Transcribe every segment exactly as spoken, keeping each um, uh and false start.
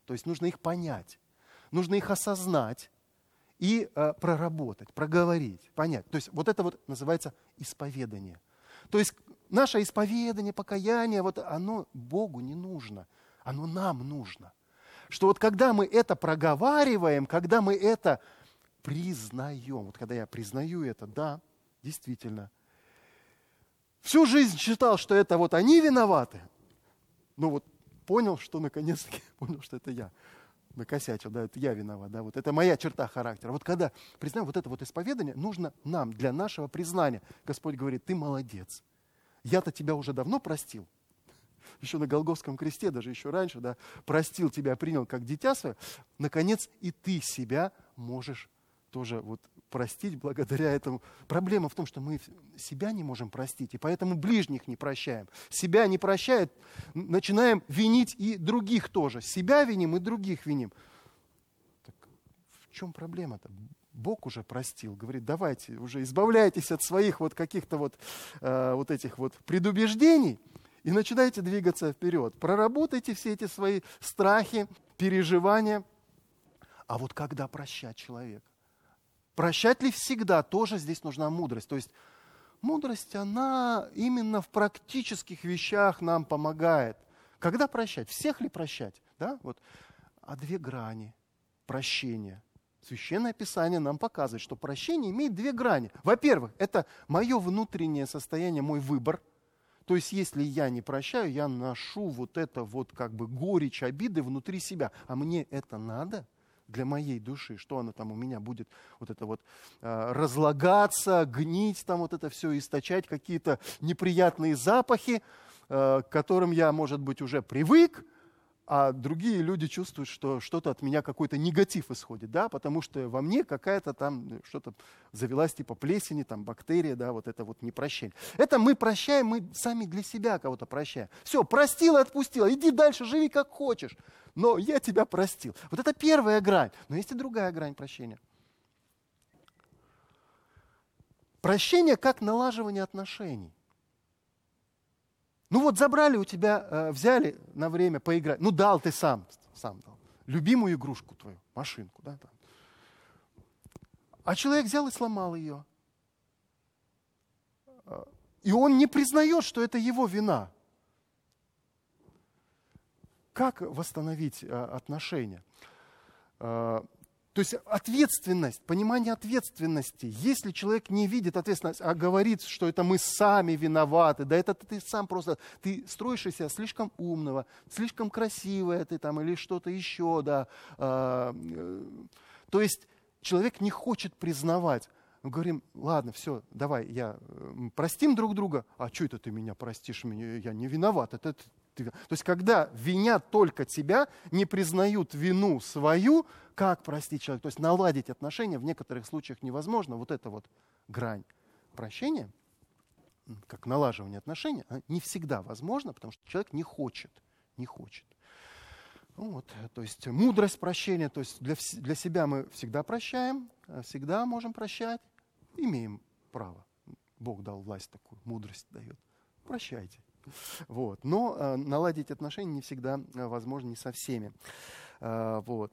То есть нужно их понять, нужно их осознать и э, проработать, проговорить, понять. То есть вот это вот называется исповедание. То есть наше исповедание, покаяние, вот оно Богу не нужно, оно нам нужно. Что вот когда мы это проговариваем, когда мы это признаем, вот когда я признаю это, да, действительно, всю жизнь считал, что это вот они виноваты, но вот понял, что наконец-таки понял, что это я накосячил, да, это я виноват, да, вот это моя черта характера. Вот когда признаем вот это вот исповедание, нужно нам для нашего признания. Господь говорит, ты молодец, я-то тебя уже давно простил, еще на Голгофском кресте, даже еще раньше, да, простил тебя, принял как дитя свое, наконец и ты себя можешь тоже вот простить благодаря этому. Проблема в том, что мы себя не можем простить, и поэтому ближних не прощаем. Себя не прощают, начинаем винить и других тоже. Себя виним и других виним. Так в чем проблема-то? Бог уже простил, говорит, давайте уже избавляйтесь от своих вот каких-то вот, э, вот этих вот предубеждений и начинайте двигаться вперед. Проработайте все эти свои страхи, переживания. А вот когда прощать человека? Прощать ли всегда? Тоже здесь нужна мудрость. То есть мудрость, она именно в практических вещах нам помогает. Когда прощать? Всех ли прощать? Да? Вот. А две грани прощения. Священное Писание нам показывает, что прощение имеет две грани. Во-первых, это мое внутреннее состояние, мой выбор. То есть если я не прощаю, я ношу вот это вот как бы горечь обиды внутри себя. А мне это надо? Для моей души, что оно там у меня будет вот это вот э, разлагаться, гнить, там вот это все источать, какие-то неприятные запахи, э, к которым я, может быть, уже привык, а другие люди чувствуют, что что-то от меня, какой-то негатив исходит, да, потому что во мне какая-то там что-то завелась типа плесени, там бактерия, да, вот это вот непрощение. Это мы прощаем, мы сами для себя кого-то прощаем. Все, простил и отпустил, иди дальше, живи как хочешь. Но я тебя простил. Вот это первая грань. Но есть и другая грань прощения. Прощение как налаживание отношений. Ну вот забрали у тебя, э, взяли на время поиграть. Ну дал ты сам, сам дал. Любимую игрушку твою, машинку. Да, там. А человек взял и сломал ее. И он не признает, что это его вина. Как восстановить э, отношения? Э, то есть ответственность, понимание ответственности. Если человек не видит ответственность, а говорит, что это мы сами виноваты, да это ты сам просто, ты строишь из себя слишком умного, слишком красивое ты там или что-то еще, да. Э, э, то есть человек не хочет признавать. Мы говорим, ладно, все, давай, я, э, простим друг друга. А что это ты меня простишь? Меня, я не виноват, это ты. То есть, когда винят только тебя, не признают вину свою, как простить человека? То есть, наладить отношения в некоторых случаях невозможно. Вот эта вот грань прощения, как налаживание отношений, не всегда возможно, потому что человек не хочет, не хочет. Ну, вот, то есть, мудрость прощения, то есть, для, для себя мы всегда прощаем, всегда можем прощать, имеем право. Бог дал власть такую, мудрость дает. Прощайте. Вот. Но э, наладить отношения не всегда э, возможно, не со всеми. Э, вот.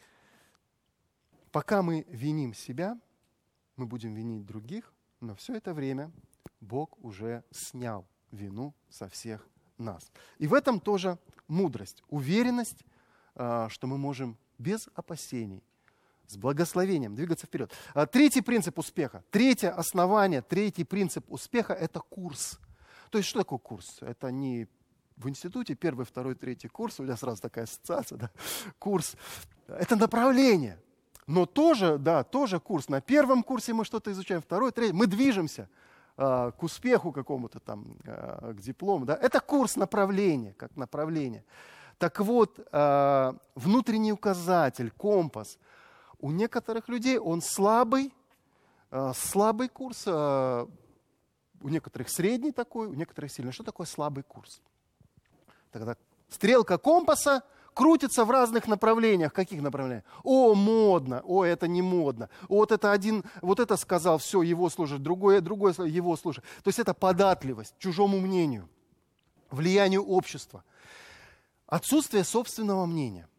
Пока мы виним себя, мы будем винить других, но все это время Бог уже снял вину со всех нас. И в этом тоже мудрость, уверенность, э, что мы можем без опасений, с благословением двигаться вперед. А третий принцип успеха, третье основание, третий принцип успеха – это курс. То есть что такое курс? Это не в институте первый, второй, третий курс, у меня сразу такая ассоциация, да? Курс. Это направление. Но тоже, да, тоже курс. На первом курсе мы что-то изучаем, второй, третий. Мы движемся э, к успеху какому-то там, э, к диплому. Да? Это курс направления, как направление. Так вот, э, внутренний указатель, компас. У некоторых людей он слабый, э, слабый курс, э, у некоторых средний такой, у некоторых сильный. Что такое слабый курс? Тогда стрелка компаса крутится в разных направлениях. Каких направлениях? О, модно, о, это не модно. Вот это один, вот это сказал, все, его слушать, другое, другое, его слушать. То есть это податливость чужому мнению, влиянию общества. Отсутствие собственного мнения.